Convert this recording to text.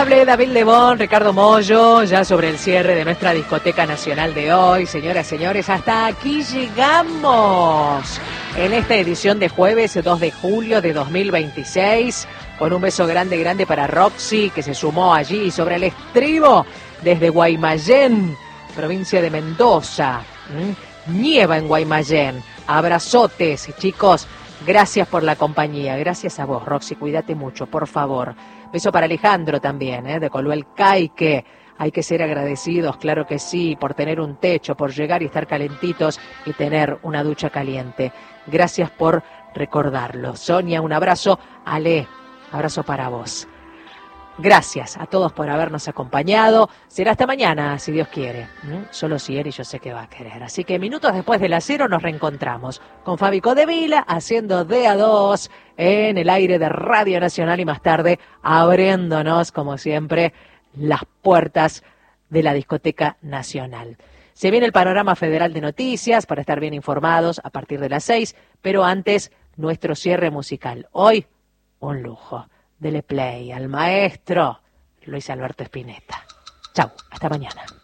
Hablé David Lebón, Ricardo Mollo, ya sobre el cierre de nuestra discoteca nacional de hoy. Señoras, señores, hasta aquí llegamos en esta edición de jueves 2 de julio de 2026. Con un beso grande, grande para Roxy, que se sumó allí sobre el estribo desde Guaymallén, provincia de Mendoza. Nieva en Guaymallén. Abrazotes, chicos. Gracias por la compañía. Gracias a vos, Roxy. Cuídate mucho, por favor. Beso para Alejandro también, de Coluel Caique. Hay que ser agradecidos, claro que sí, por tener un techo, por llegar y estar calentitos y tener una ducha caliente. Gracias por recordarlo. Sonia, un abrazo. Ale, abrazo para vos. Gracias a todos por habernos acompañado. Será hasta mañana, si Dios quiere. Solo si él y yo sé que va a querer. Así que minutos después de las 0 nos reencontramos con Fabi Codevila haciendo de a 2 en el aire de Radio Nacional y más tarde abriéndonos, como siempre, las puertas de la Discoteca Nacional. Se viene el panorama federal de noticias para estar bien informados a partir de las 6, pero antes nuestro cierre musical. Hoy, un lujo. Dele play al maestro Luis Alberto Spinetta. Chau, hasta mañana.